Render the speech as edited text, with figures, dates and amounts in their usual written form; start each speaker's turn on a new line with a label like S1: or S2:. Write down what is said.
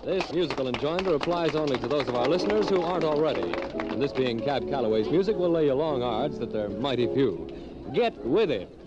S1: This musical enjoinder applies only to those of our listeners who aren't already. And this being Cab Calloway's music will lay you long odds that they're mighty few. Get with it.